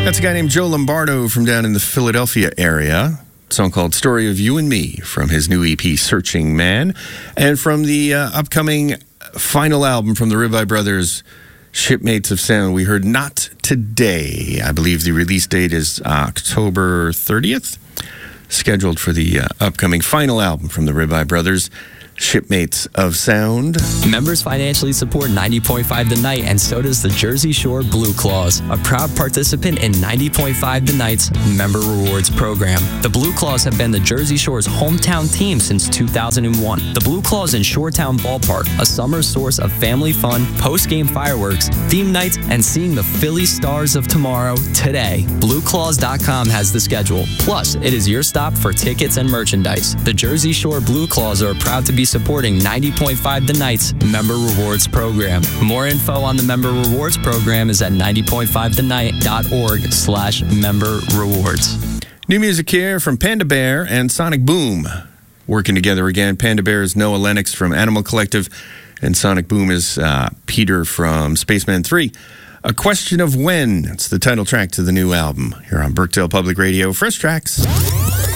That's a guy named Joe Lombardo from down in the Philadelphia area. A song called Story of You and Me from his new EP, Searching Man. And from the upcoming final album from the Ribeye Brothers, Shipmates of Sound, we heard Not Today. I believe the release date is October 30th, scheduled for the upcoming final album from the Ribeye Brothers, Shipmates of Sound. Members financially support 90.5 The Night, and so does the Jersey Shore Blue Claws, a proud participant in 90.5 The Night's Member Rewards program. The Blue Claws have been the Jersey Shore's hometown team since 2001. The Blue Claws in Shoretown Ballpark, a summer source of family fun, post-game fireworks, theme nights, and seeing the Philly Stars of tomorrow today. BlueClaws.com has the schedule. Plus, it is your stop for tickets and merchandise. The Jersey Shore Blue Claws are proud to be supporting 90.5 The Night's Member Rewards program. More info on the Member Rewards program is at 90.5thenight.org/member rewards. New music here from Panda Bear and Sonic Boom. Working together again. Panda Bear is Noah Lennox from Animal Collective, and Sonic Boom is Peter from Spaceman 3. A Question of When. It's the title track to the new album here on Burkdale Public Radio. Fresh Tracks.